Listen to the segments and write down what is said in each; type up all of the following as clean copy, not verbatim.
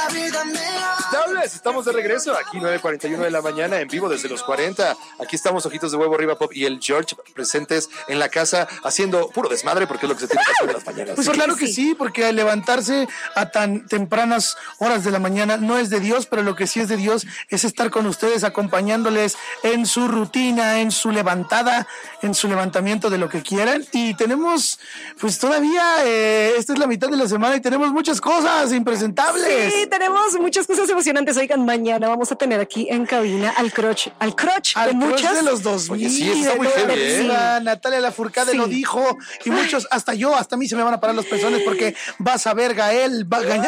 Dobles, estamos de regreso aquí 9:41 de la mañana en vivo desde los 40. Aquí estamos Ojitos de Huevo, Arriba Pop y el George presentes en la casa haciendo puro desmadre porque es lo que se tiene que hacer en las mañanas. Pues claro que sí, porque al levantarse a tan tempranas horas de la mañana no es de Dios, pero lo que sí es de Dios es estar con ustedes acompañándoles en su rutina, en su levantada, en su levantamiento de lo que quieran. Y tenemos, pues todavía, esta es la mitad de la semana y tenemos muchas cosas impresentables. Sí, tenemos muchas cosas emocionantes. Oigan, mañana vamos a tener aquí en cabina al crush de muchas. De los 2000. Oye, sí, está muy heavy, ¿eh? Natalia Lafourcade lo dijo y muchos, hasta a mí se me van a parar los pezones porque vas a ver Gael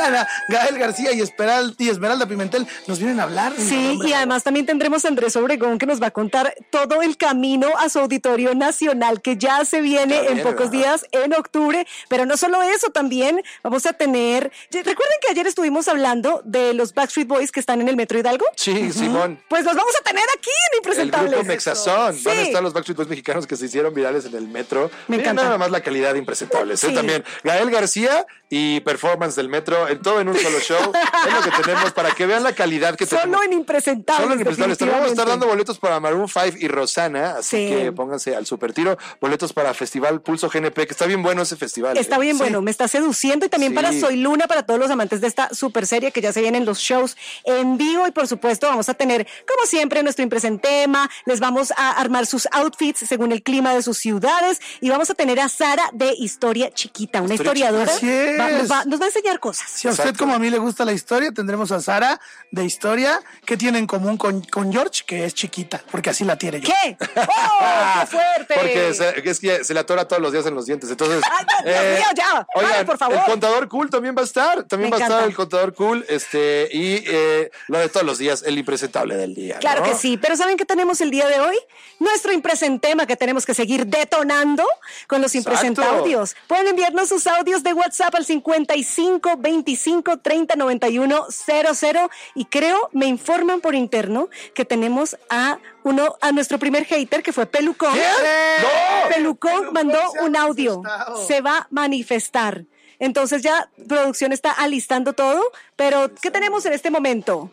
García y Esmeralda Pimentel nos vienen a hablar. Sí, y además también tendremos a Andrés Obregón que nos va a contar todo el camino a su auditorio nacional que ya se viene en pocos días, en octubre. Pero no solo eso, también vamos a tener... ¿Recuerden que ayer estuvimos hablando de los Backstreet Boys que están en el Metro Hidalgo? Sí, Simón. Pues los vamos a tener aquí en Impresentables. El grupo Mexazón. Sí. Van a estar los Backstreet Boys mexicanos que se hicieron virales en el metro. Me encanta. Nada más la calidad de Impresentables. Sí. También Gael García y performance del metro, en todo en un solo show. Es lo que tenemos para que vean la calidad que tenemos. Solo en Impresentables. Solo en Impresentables. Vamos a estar dando boletos para Maroon 5 y Rosana, así que pónganse al super tiro. Boletos para Festival Pulso GNP, que está bien bueno ese festival. Está bien bueno, me está seduciendo. Y también para Soy Luna, para todos los amantes de esta super serie que ya se vienen los shows en vivo. Y por supuesto vamos a tener, como siempre, nuestro Impresentema. Les vamos a armar sus outfits según el clima de sus ciudades. Y vamos a tener a Sara de Historia Chiquita, una historiadora. Nos va a enseñar cosas. Si a usted como a mí le gusta la historia, tendremos a Sara de Historia, que tiene en común con George, que es chiquita, porque así la tiene yo. ¿Qué? ¡Oh, qué fuerte! Porque es que se le atora todos los días en los dientes. Entonces, ¡ay, Dios mío, ya! Oigan, ¡Ay, por favor! El contador cool también va a estar. También va a estar el contador cool. Y lo de todos los días, el impresentable del día. Claro, ¿no? Que sí. Pero ¿saben qué tenemos el día de hoy? Nuestro Impresentema que tenemos que seguir detonando con los Impresentaudios. Pueden enviarnos sus audios de WhatsApp al 55 25 30 91 00. Y me informan por interno que tenemos a nuestro primer hater, que fue Pelucón. ¿Qué? ¡No! Pelucón mandó un audio. Se va a manifestar. Entonces ya producción está alistando todo. Pero, ¿qué tenemos en este momento?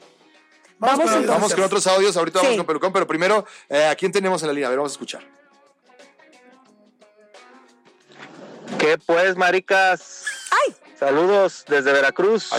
Vamos con otros audios. Ahorita vamos con Pelucón, pero primero, ¿a quién tenemos en la línea? A ver, vamos a escuchar. ¿Qué pues, maricas? ¡Ay! Saludos desde Veracruz.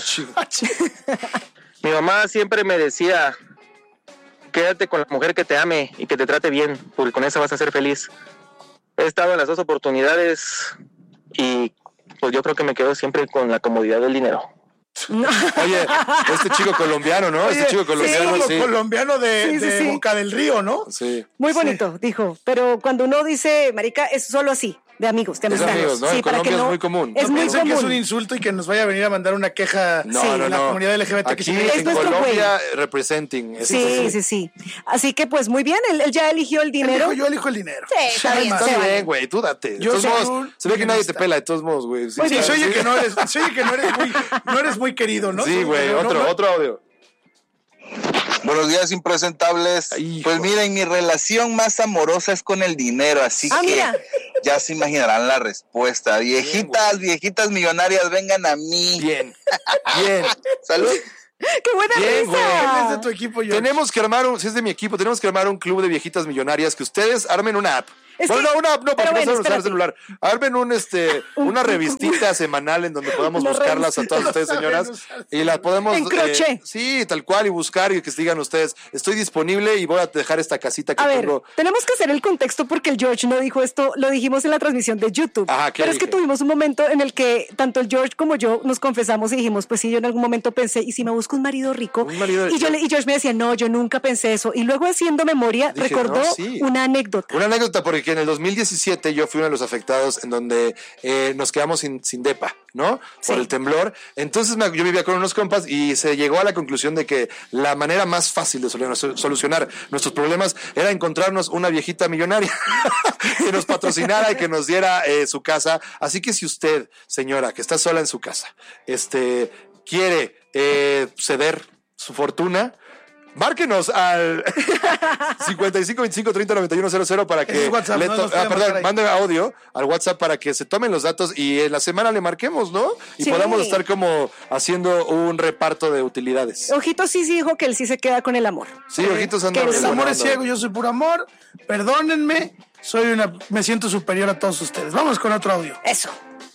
Mi mamá siempre me decía, quédate con la mujer que te ame y que te trate bien, porque con esa vas a ser feliz. He estado en las dos oportunidades y pues yo creo que me quedo siempre con la comodidad del dinero. No. Oye, este chico colombiano, ¿no? Oye, este chico colombiano, sí. Colombiano de Boca del Río, ¿no? Sí. Muy bonito, dijo. Pero cuando uno dice, marica, es solo así, de amigos, de amistades. amigos, ¿no? Sí, en para Colombia que no, es muy común. Es muy común. Que es un insulto y que nos vaya a venir a mandar una queja la comunidad LGBT. Aquí que en Colombia representing. Sí. Así que pues muy bien, él ya eligió el dinero. Yo elijo el dinero. Sí, está bien. Está bien, güey, tú date. De todos modos, se ve que nadie te pela, de todos modos, güey. Sí, se oye que no eres muy querido, ¿no? Sí, güey, otro audio. Buenos días, impresentables. Pues miren, mi relación más amorosa es con el dinero, así que mira. Ya se imaginarán la respuesta. Viejitas millonarias, vengan a mí. Bien. Salud. ¡Qué buena risa! Es de tu equipo, George. Tenemos que armar si es de mi equipo, tenemos que armar un club de viejitas millonarias que ustedes armen una app. Una app no, porque no saben usar el celular. Armen una revistita semanal en donde podamos buscarlas a todas ustedes, señoras, y las podemos sí, tal cual, y buscar y que digan ustedes, estoy disponible y voy a dejar esta casita que tengo. Tenemos que hacer el contexto porque el George no dijo esto, lo dijimos en la transmisión de YouTube. Pero es que tuvimos un momento en el que tanto el George como yo nos confesamos y dijimos, pues sí, yo en algún momento pensé, ¿y si me busco un marido rico? Y George me decía, no, yo nunca pensé eso. Y luego haciendo memoria, recordó una anécdota. Una anécdota, porque en el 2017 yo fui uno de los afectados en donde nos quedamos sin depa, ¿no? Por el temblor. Entonces yo vivía con unos compas y se llegó a la conclusión de que la manera más fácil de solucionar nuestros problemas era encontrarnos una viejita millonaria que nos patrocinara y que nos diera su casa. Así que si usted, señora, que está sola en su casa, quiere ceder su fortuna, Márquenos al 55 25 30 91 00 para que WhatsApp, manden audio al WhatsApp para que se tomen los datos y en la semana le marquemos, ¿no? Y podamos estar como haciendo un reparto de utilidades. Ojitos sí dijo que él sí se queda con el amor. Sí, Ojitos anda. El amor es ciego, yo soy puro amor. Perdónenme, me siento superior a todos ustedes. Vamos con otro audio. Eso.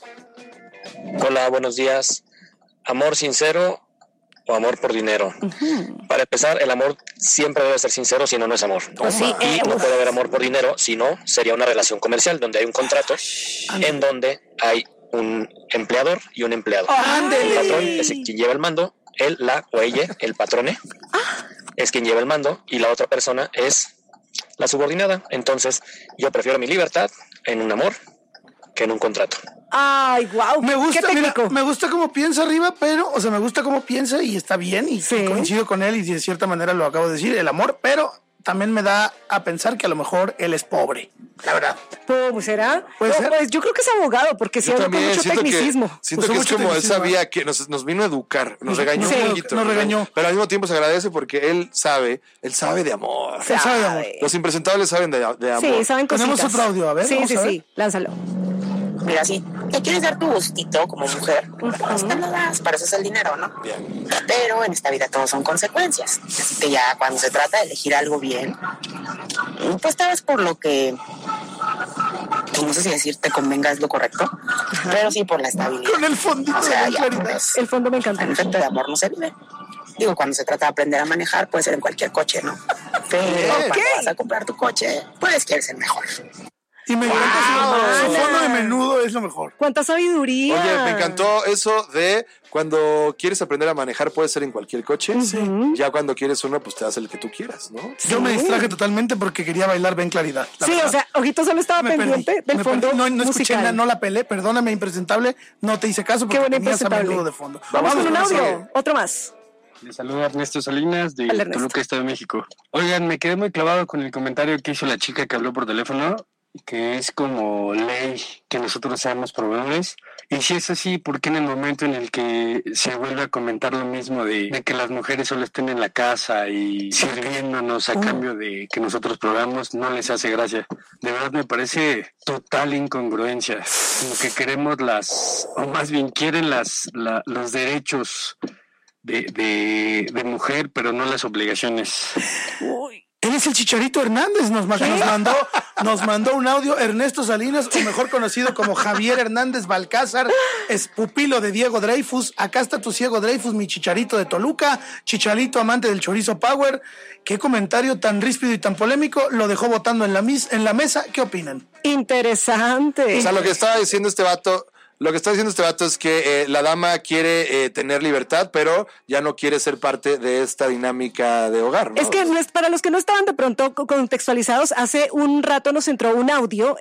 Hola, buenos días. ¿Amor sincero o amor por dinero? Para empezar, el amor siempre debe ser sincero, si no, no es amor. Pues sí, y no puede haber amor por dinero, si no, sería una relación comercial donde hay un contrato en donde hay un empleador y un empleado. El patrón es quien lleva el mando, él, la o ella, el patrone, es quien lleva el mando y la otra persona es la subordinada. Entonces, yo prefiero mi libertad en un amor que en un contrato. Ay, wow. Me gusta cómo piensa arriba, pero, o sea, me gusta cómo piensa y está bien y coincido con él y de cierta manera lo acabo de decir, el amor, pero también me da a pensar que a lo mejor él es pobre, la verdad. ¿Cómo será? ¿Puede ser? Pues yo creo que es abogado porque si habla con mucho tecnicismo. Siento que es como él sabía que nos vino a educar, nos regañó un poquito. Nos regañó. Pero al mismo tiempo se agradece porque él sabe de amor. Él sabe de amor. Los impresentables saben de amor. Sí, saben cositas. Tenemos otro audio, a ver. Sí, lánzalo. Mira, si te quieres dar tu gustito como mujer, pues te lo das, para eso es el dinero, ¿no? Bien. Pero en esta vida todo son consecuencias. Así que ya cuando se trata de elegir algo bien, pues tal vez por lo que, no sé si decir te convenga es lo correcto, pero sí por la estabilidad. Con el fondito, o sea, de ya, claridad. pues, El fondo me encanta. en efecto de amor no se vive. Digo, cuando se trata de aprender a manejar, puede ser en cualquier coche, ¿no? Pero cuando vas a comprar tu coche, pues quieres el mejor. Y me encanta su fondo de menudo es lo mejor. ¡Cuánta sabiduría! Oye, me encantó eso de cuando quieres aprender a manejar puede ser en cualquier coche. Ya cuando quieres uno, pues te das el que tú quieras, ¿no? Yo me distraje totalmente porque quería bailar Ben Claridad. Sí, o sea, Ojito solo estaba pendiente del fondo No musical. escuché nada, no la pelé. Perdóname, impresentable. No te hice caso porque Qué buena tenías a impresentable. menudo de fondo. Vamos con un ese. audio. Otro más. Les saluda Ernesto Salinas de Hola, Ernesto. Toluca, Estado de México. Oigan, me quedé muy clavado con el comentario que hizo la chica que habló por teléfono, que es como ley que nosotros seamos proveedores. Y si es así, ¿por qué en el momento en el que se vuelve a comentar lo mismo de que las mujeres solo estén en la casa y sirviéndonos a cambio de que nosotros proveamos, no les hace gracia? De verdad me parece total incongruencia. Como que queremos o más bien quieren los derechos de mujer, pero no las obligaciones. Él es el Chicharito Hernández, nos mandó un audio. Ernesto Salinas, o mejor conocido como Javier Hernández Balcázar, es pupilo de Diego Dreyfus. Acá está tu Diego Dreyfus, mi Chicharito de Toluca, Chicharito amante del chorizo power. Qué comentario tan ríspido y tan polémico, lo dejó votando en la mesa. ¿Qué opinan? Interesante. O sea, lo que está diciendo este vato es que la dama quiere tener libertad, pero ya no quiere ser parte de esta dinámica de hogar, ¿no? Es que para los que no estaban de pronto contextualizados, hace un rato nos entró un audio,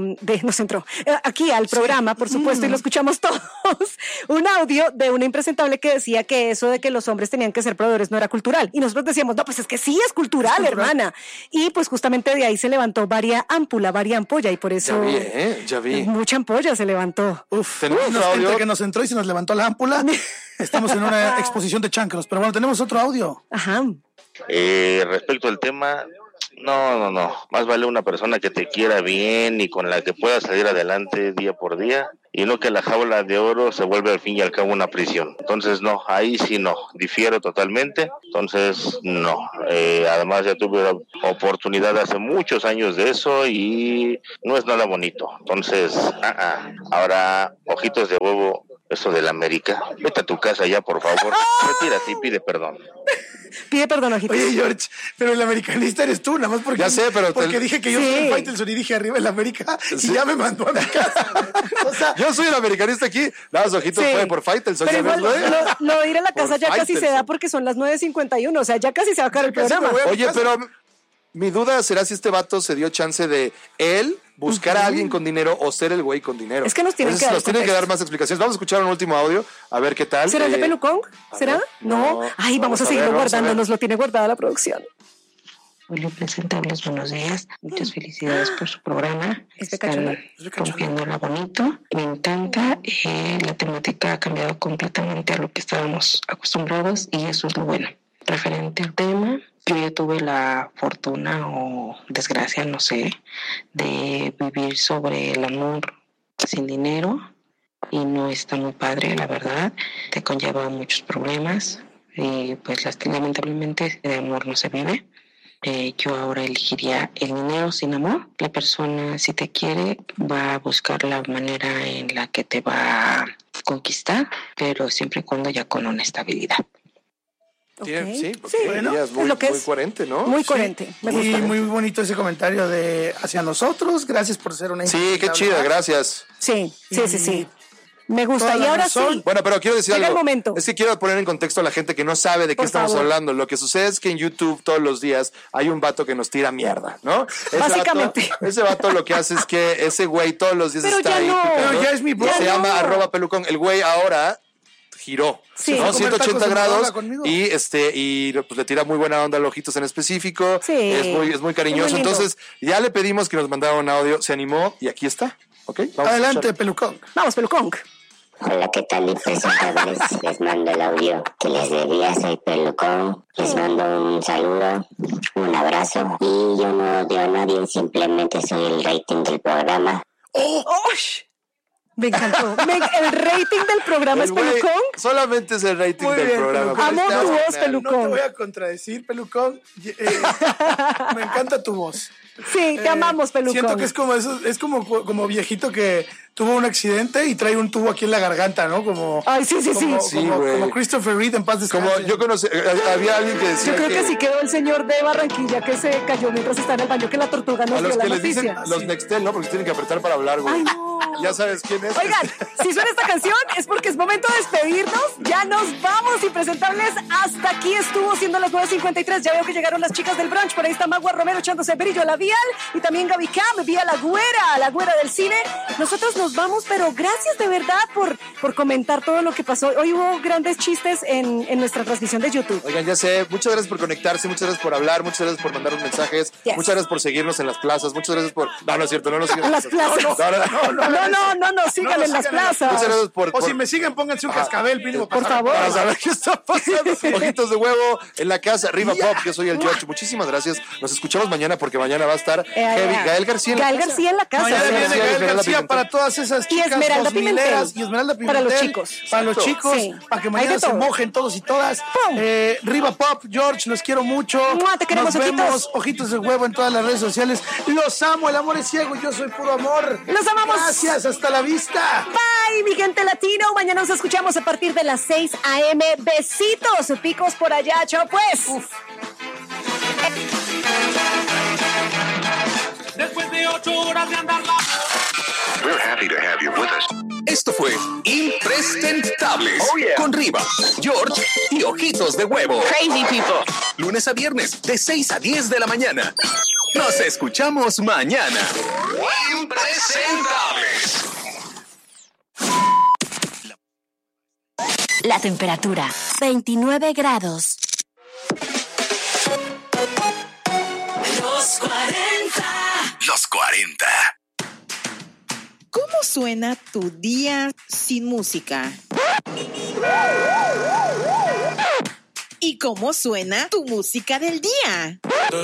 aquí al programa, por supuesto, y lo escuchamos todos, un audio de una impresentable que decía que eso de que los hombres tenían que ser proveedores no era cultural. Y nosotros decíamos, no, pues es que sí es cultural, hermana. Y pues justamente de ahí se levantó varia ampolla, y por eso... Ya vi. Mucha ampolla se levantó. Entre que nos entró y se nos levantó la ámpula. Estamos en una exposición de chancros. Pero bueno, tenemos otro audio. Ajá. Respecto al tema, no. Más vale una persona que te quiera bien y con la que puedas salir adelante día por día, y no que la jaula de oro se vuelve al fin y al cabo una prisión. Entonces, no, ahí sí no, difiero totalmente. Entonces, no. Además, ya tuve la oportunidad hace muchos años de eso y no es nada bonito. Entonces, ahora, ojitos de huevo, eso del América. Vete a tu casa ya, por favor. Retírate y pide perdón. Pide perdón, Ojito. Oye, George, pero el americanista eres tú, nada más porque, ya sé, pero porque dije que yo soy el Faitelson y dije arriba el América y ya me mandó a mi casa. O sea, yo soy el americanista aquí. Nada más, Ojitos fue por Faitelson. Pero igual, lo de ir a la casa ya casi se da porque son las 9:51. O sea, ya casi se va a acabar el programa. Oye, pero mi duda será si este vato se dio chance de él buscar a alguien con dinero o ser el güey con dinero. Es que nos tienen que dar más explicaciones. Vamos a escuchar un último audio, a ver qué tal. ¿Será el de Pelucón? ¿Será? No. Ay, vamos a seguirlo guardando, nos lo tiene guardada la producción. Hola, presentables, buenos días. Muchas felicidades por su programa. Están rompiéndola bonito. Me encanta. La temática ha cambiado completamente a lo que estábamos acostumbrados y eso es lo bueno. Referente al tema, Yo ya tuve la fortuna o desgracia, no sé, de vivir sobre el amor sin dinero y no está muy padre, la verdad. Te conlleva muchos problemas y pues lamentablemente de amor no se vive. Yo ahora elegiría el dinero sin amor. La persona, si te quiere, va a buscar la manera en la que te va a conquistar, pero siempre y cuando ya con una estabilidad. Okay. Sí, bueno, es muy coherente, ¿no? Muy coherente. Sí. Me gusta. Y muy bonito ese comentario de hacia nosotros. Gracias por ser una. Sí, qué chido, gracias. Sí. Me gusta. Y ahora sí. Bueno, pero quiero decir algo. Momento. Es que quiero poner en contexto a la gente que no sabe de qué estamos hablando. Lo que sucede es que en YouTube todos los días hay un vato que nos tira mierda, ¿no? Básicamente. Ese vato lo que hace es que ese güey todos los días está ahí. Pero ya es mi bro. Se llama @pelucón. El güey ahora giró, ¿no? 180 grados y pues le tira muy buena onda a Ojitos en específico. Sí. Es muy cariñoso. Entonces, ya le pedimos que nos mandara un audio, se animó y aquí está. ¿Ok? Adelante, Pelucón. Vamos, Pelucón. Hola, ¿qué tal, impresentables? Les mando el audio que les debía, soy Pelucón. Les mando un saludo, un abrazo. Y yo no odio a nadie, simplemente soy el rating del programa. Me encantó. El rating del programa es Pelucón. Solamente es el rating del programa. Amo tu voz, Pelucón. No te voy a contradecir, Pelucón. Me encanta tu voz. Sí, te amamos, Pelucón. Siento que es como eso, es como viejito que tuvo un accidente y trae un tubo aquí en la garganta, ¿no? Como, ay, sí. Como Christopher Reed en paz descanse. Como yo conocí, había alguien que decía. Yo creo que sí quedó el señor de Barranquilla que se cayó mientras estaba en el baño, que la tortuga nos dio la noticia. A los que les dicen los Nextel, ¿no? Porque tienen que apretar para hablar, güey. Ay, no. Ya sabes quién es. Oigan, si suena esta canción es porque es momento de despedirnos. Ya nos vamos, impresentables. Hasta aquí estuvo siendo las 9:53. Ya veo que llegaron las chicas del brunch. Por ahí está Magua Romero echándose brillo labial. Y también Gaby Cam, vía la güera del cine. Nosotros nos vamos, pero gracias de verdad por comentar todo lo que pasó. Hoy hubo grandes chistes en nuestra transmisión de YouTube. Oigan, ya sé, muchas gracias por conectarse, muchas gracias por hablar, muchas gracias por mandarnos mensajes, muchas gracias por seguirnos en las plazas, muchas gracias por... No, no es cierto, no nos sigan en las plazas. No, sigan en las plazas. Muchas gracias por... O si me siguen, pónganse un cascabel, mínimo, por favor. Para saber qué está pasando. Ojitos de huevo en la casa, arriba Pop, yo soy el George. Muchísimas gracias. Nos escuchamos mañana porque mañana va a estar Gael García en la casa. Mañana viene Gael García para todas esas chicas. Y Esmeralda Pimentel. Para los chicos. Sí. Para que mañana se mojen todos y todas. Riva Pop, George, los quiero mucho. Te queremos, Nos vemos, Ojitos de Huevo en todas las redes sociales. Los amo, el amor es ciego, yo soy puro amor. Los amamos. Gracias, hasta la vista. Bye, mi gente latino. Mañana nos escuchamos a partir de las 6 a.m. Besitos, picos por allá. Chao, pues. Después de 8 horas de andar la... We're happy to have you with us. Esto fue Impresentables con Riva, George y Ojitos de Huevo. Crazy people. Lunes a viernes de 6 a 10 de la mañana. Nos escuchamos mañana. Impresentables. La temperatura 29 grados. Los 40. ¿Cómo suena tu día sin música? ¿Y cómo suena tu música del día?